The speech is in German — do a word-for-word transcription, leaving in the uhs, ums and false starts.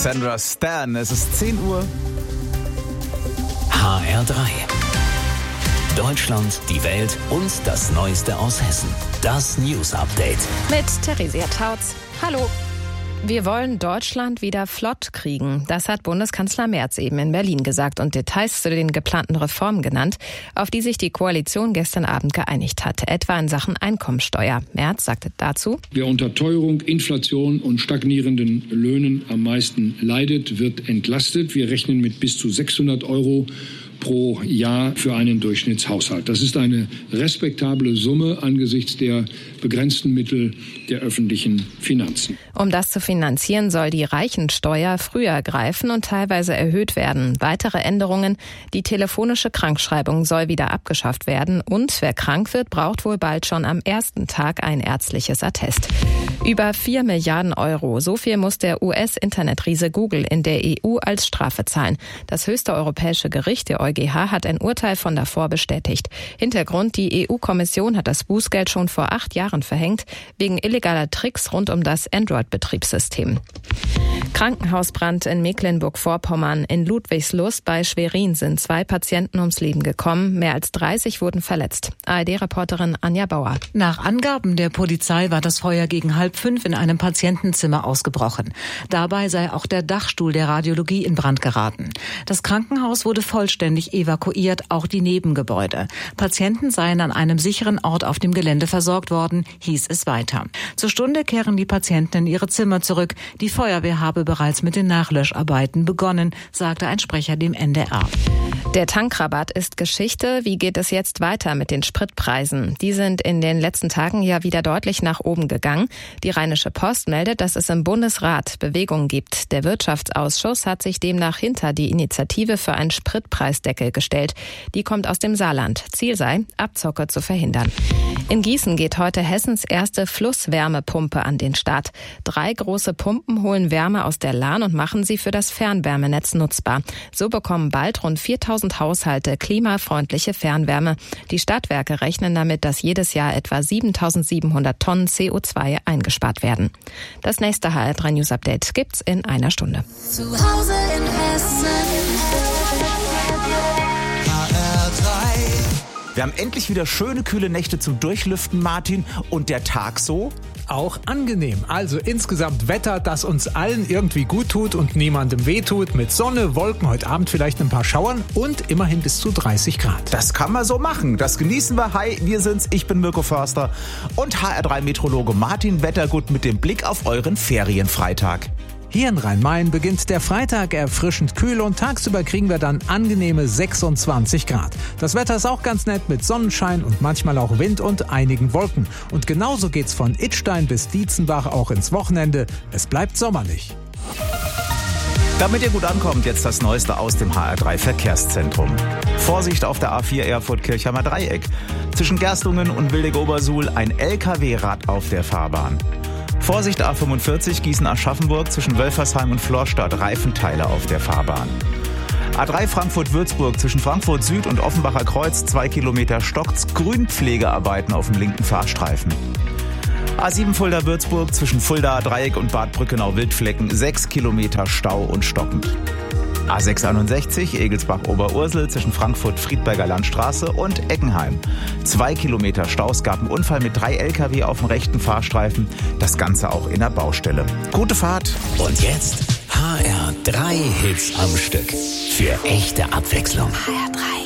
Alexandra Stan, es ist zehn Uhr. H R drei. Deutschland, die Welt und das Neueste aus Hessen. Das News Update. Mit Theresia Tautz. Hallo. Wir wollen Deutschland wieder flott kriegen. Das hat Bundeskanzler Merz eben in Berlin gesagt und Details zu den geplanten Reformen genannt, auf die sich die Koalition gestern Abend geeinigt hat, etwa in Sachen Einkommensteuer. Merz sagte dazu: Wer unter Teuerung, Inflation und stagnierenden Löhnen am meisten leidet, wird entlastet. Wir rechnen mit bis zu sechshundert Euro pro Jahr für einen Durchschnittshaushalt. Das ist eine respektable Summe angesichts der begrenzten Mittel der öffentlichen Finanzen. Um das zu finanzieren, soll die Reichensteuer früher greifen und teilweise erhöht werden. Weitere Änderungen: Die telefonische Krankschreibung soll wieder abgeschafft werden und wer krank wird, braucht wohl bald schon am ersten Tag ein ärztliches Attest. Über vier Milliarden Euro, so viel muss der U S-Internetriese Google in der E U als Strafe zahlen. Das höchste europäische Gericht, der EuGH, hat ein Urteil von davor bestätigt. Hintergrund: Die E U-Kommission hat das Bußgeld schon vor acht Jahren verhängt, wegen illegaler Tricks rund um das Android-Betriebssystem. Krankenhausbrand in Mecklenburg-Vorpommern. In Ludwigslust bei Schwerin sind zwei Patienten ums Leben gekommen. Mehr als dreißig wurden verletzt. A R D-Reporterin Anja Bauer. Nach Angaben der Polizei war das Feuer gegen halb fünf in einem Patientenzimmer ausgebrochen. Dabei sei auch der Dachstuhl der Radiologie in Brand geraten. Das Krankenhaus wurde vollständig evakuiert, auch die Nebengebäude. Patienten seien an einem sicheren Ort auf dem Gelände versorgt worden, hieß es weiter. Zur Stunde kehren die Patienten in ihre Zimmer zurück. Die Feuerwehr habe bereits mit den Nachlöscharbeiten begonnen, sagte ein Sprecher dem N D R. Der Tankrabatt ist Geschichte. Wie geht es jetzt weiter mit den Spritpreisen? Die sind in den letzten Tagen ja wieder deutlich nach oben gegangen. Die Rheinische Post meldet, dass es im Bundesrat Bewegung gibt. Der Wirtschaftsausschuss hat sich demnach hinter die Initiative für einen Spritpreisdeckel gestellt. Die kommt aus dem Saarland. Ziel sei, Abzocke zu verhindern. In Gießen geht heute Hessens erste Flusswärmepumpe an den Start. Drei große Pumpen holen Wärme aus der Lahn und machen sie für das Fernwärmenetz nutzbar. So bekommen bald rund viertausend Haushalte klimafreundliche Fernwärme. Die Stadtwerke rechnen damit, dass jedes Jahr etwa siebentausendsiebenhundert Tonnen C O zwei eingespart werden. Das nächste H R drei News Update gibt's in einer Stunde. Zu Hause in Hessen. H R drei. Wir haben endlich wieder schöne, kühle Nächte zum Durchlüften, Martin. Und der Tag so? Auch angenehm. Also insgesamt Wetter, das uns allen irgendwie gut tut und niemandem wehtut. Mit Sonne, Wolken, heute Abend vielleicht ein paar Schauern und immerhin bis zu dreißig Grad. Das kann man so machen. Das genießen wir. Hi, wir sind's. Ich bin Mirko Förster und H R drei Meteorologe Martin Wettergut mit dem Blick auf euren Ferienfreitag. Hier in Rhein-Main beginnt der Freitag erfrischend kühl und tagsüber kriegen wir dann angenehme sechsundzwanzig Grad. Das Wetter ist auch ganz nett mit Sonnenschein und manchmal auch Wind und einigen Wolken. Und genauso geht's von Idstein bis Dietzenbach auch ins Wochenende. Es bleibt sommerlich. Damit ihr gut ankommt, jetzt das Neueste aus dem H R drei Verkehrszentrum. Vorsicht auf der A vier Erfurt-Kirchheimer Dreieck. Zwischen Gerstungen und Wildeck-Obersuhl ein L K W-Rad auf der Fahrbahn. Vorsicht A fünfundvierzig Gießen-Aschaffenburg zwischen Wölfersheim und Florstadt, Reifenteile auf der Fahrbahn. A drei Frankfurt-Würzburg zwischen Frankfurt Süd und Offenbacher Kreuz, zwei Kilometer stockt's, Grünpflegearbeiten auf dem linken Fahrstreifen. A sieben Fulda-Würzburg zwischen Fulda Dreieck und Bad Brückenau-Wildflecken, sechs Kilometer Stau und stockend. A sechs einundsechzig Egelsbach-Oberursel zwischen Frankfurt-Friedberger Landstraße und Eckenheim. Zwei Kilometer Stau, es gab einen Unfall mit drei L K W auf dem rechten Fahrstreifen. Das Ganze auch in der Baustelle. Gute Fahrt. Und jetzt H R drei Hits am Stück. Für echte Abwechslung. H R drei.